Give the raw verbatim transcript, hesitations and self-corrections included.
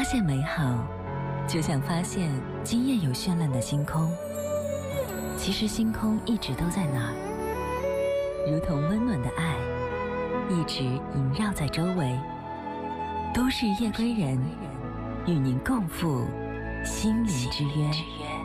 现美好，就像发现今夜有绚烂的星空。其实星空一直都在那儿，如同温暖的爱，一直萦绕在周围。都市夜归人，与您共赴心灵之约。